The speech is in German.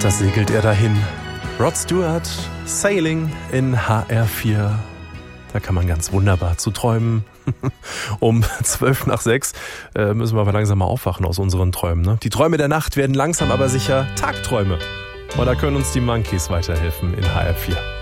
Das segelt er dahin. Rod Stewart, Sailing in HR4. Da kann man ganz wunderbar zu träumen. Um 5:12 müssen wir aber langsam mal aufwachen aus unseren Träumen. Ne? Die Träume der Nacht werden langsam aber sicher Tagträume. Und da können uns die Monkeys weiterhelfen in HR4.